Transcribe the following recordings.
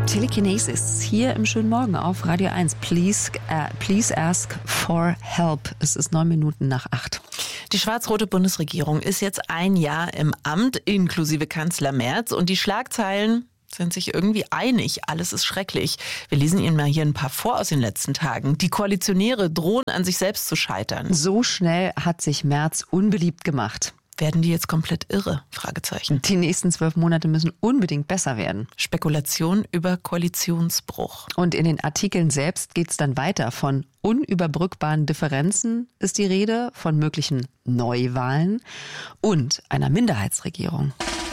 Telekinesis hier im schönen Morgen auf Radio 1. Please ask for help. Es ist 9 Minuten nach 8. Die schwarz-rote Bundesregierung ist jetzt ein Jahr im Amt, inklusive Kanzler Merz. Und die Schlagzeilen sind sich irgendwie einig. Alles ist schrecklich. Wir lesen Ihnen mal hier ein paar vor aus den letzten Tagen. Die Koalitionäre drohen an sich selbst zu scheitern. So schnell hat sich Merz unbeliebt gemacht. Werden die jetzt komplett irre? Fragezeichen. Die nächsten 12 Monate müssen unbedingt besser werden. Spekulation über Koalitionsbruch. Und in den Artikeln selbst geht es dann weiter. Von unüberbrückbaren Differenzen ist die Rede, von möglichen Neuwahlen und einer Minderheitsregierung.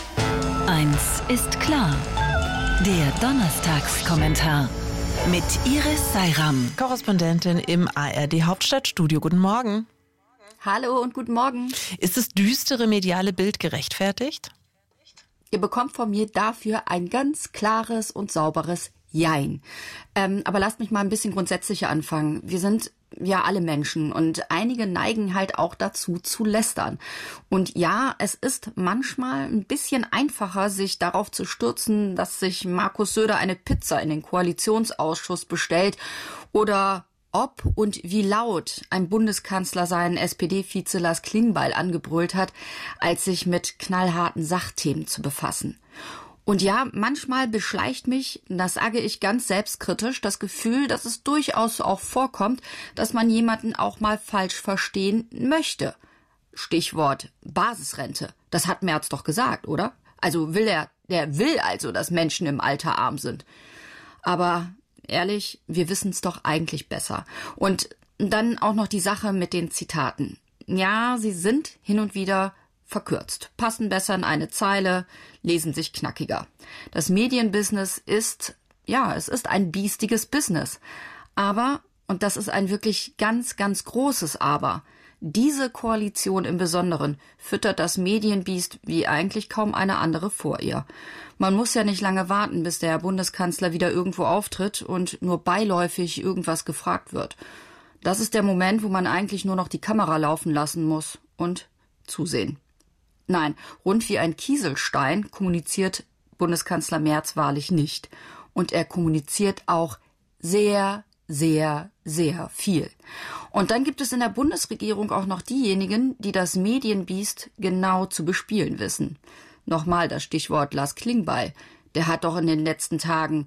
Eins ist klar. Der Donnerstagskommentar mit Iris Seiram, Korrespondentin im ARD Hauptstadtstudio. Guten Morgen. Hallo und guten Morgen. Ist das düstere mediale Bild gerechtfertigt? Ihr bekommt von mir dafür ein ganz klares und sauberes Jein. Aber lasst mich mal ein bisschen grundsätzlicher anfangen. Wir sind ja alle Menschen und einige neigen halt auch dazu zu lästern. Und ja, es ist manchmal ein bisschen einfacher, sich darauf zu stürzen, dass sich Markus Söder eine Pizza in den Koalitionsausschuss bestellt oder ob und wie laut ein Bundeskanzler seinen SPD-Vize Lars Klingbeil angebrüllt hat, als sich mit knallharten Sachthemen zu befassen. Und ja, manchmal beschleicht mich, das sage ich ganz selbstkritisch, das Gefühl, dass es durchaus auch vorkommt, dass man jemanden auch mal falsch verstehen möchte. Stichwort Basisrente. Das hat Merz doch gesagt, oder? Also der will also, dass Menschen im Alter arm sind. Aber ehrlich, wir wissen es doch eigentlich besser. Und dann auch noch die Sache mit den Zitaten. Ja, sie sind hin und wieder verkürzt, passen besser in eine Zeile, lesen sich knackiger. Das Medienbusiness ist ein biestiges Business. Aber, und das ist ein wirklich ganz, ganz großes Aber, diese Koalition im Besonderen füttert das Medienbiest wie eigentlich kaum eine andere vor ihr. Man muss ja nicht lange warten, bis der Bundeskanzler wieder irgendwo auftritt und nur beiläufig irgendwas gefragt wird. Das ist der Moment, wo man eigentlich nur noch die Kamera laufen lassen muss und zusehen. Nein, rund wie ein Kieselstein kommuniziert Bundeskanzler Merz wahrlich nicht. Und er kommuniziert auch sehr, sehr, sehr viel. Und dann gibt es in der Bundesregierung auch noch diejenigen, die das Medienbiest genau zu bespielen wissen. Nochmal das Stichwort Lars Klingbeil. Der hat doch in den letzten Tagen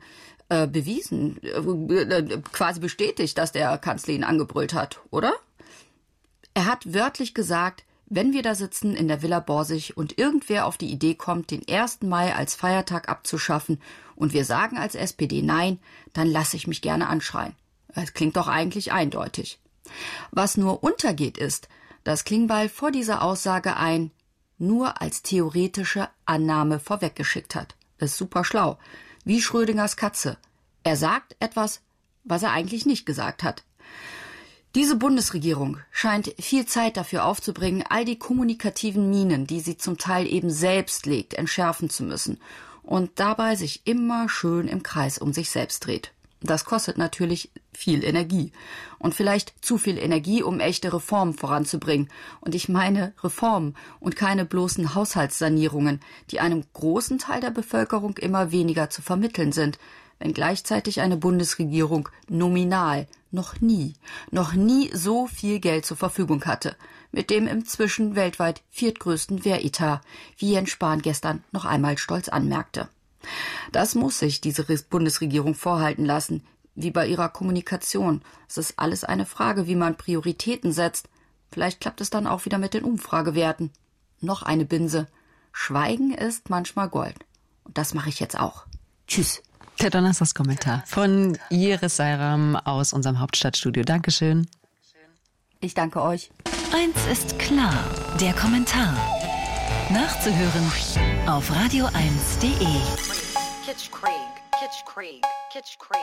quasi bestätigt, dass der Kanzler ihn angebrüllt hat, oder? Er hat wörtlich gesagt, wenn wir da sitzen in der Villa Borsig und irgendwer auf die Idee kommt, den 1. Mai als Feiertag abzuschaffen und wir sagen als SPD nein, dann lasse ich mich gerne anschreien. Das klingt doch eigentlich eindeutig. Was nur untergeht ist, dass Klingbeil vor dieser Aussage ein nur als theoretische Annahme vorweggeschickt hat. Das ist super schlau. Wie Schrödingers Katze. Er sagt etwas, was er eigentlich nicht gesagt hat. Diese Bundesregierung scheint viel Zeit dafür aufzubringen, all die kommunikativen Minen, die sie zum Teil eben selbst legt, entschärfen zu müssen und dabei sich immer schön im Kreis um sich selbst dreht. Das kostet natürlich viel Energie und vielleicht zu viel Energie, um echte Reformen voranzubringen. Und ich meine Reformen und keine bloßen Haushaltssanierungen, die einem großen Teil der Bevölkerung immer weniger zu vermitteln sind, wenn gleichzeitig eine Bundesregierung nominal noch nie so viel Geld zur Verfügung hatte, mit dem inzwischen weltweit viertgrößten Wehretat, wie Jens Spahn gestern noch einmal stolz anmerkte. Das muss sich diese Bundesregierung vorhalten lassen, wie bei ihrer Kommunikation. Es ist alles eine Frage, wie man Prioritäten setzt. Vielleicht klappt es dann auch wieder mit den Umfragewerten. Noch eine Binse. Schweigen ist manchmal Gold. Und das mache ich jetzt auch. Tschüss. Der Donnerstagskommentar von Iris Seiram aus unserem Hauptstadtstudio. Dankeschön. Ich danke euch. Eins ist klar, der Kommentar. Nachzuhören auf radio1.de. Kitsch Krieg.